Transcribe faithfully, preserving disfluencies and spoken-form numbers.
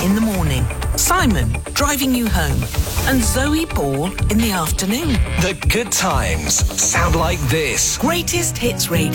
in the morning, Simon driving you home, and Zoe Ball in the afternoon. The good times sound like this. Greatest Hits Radio.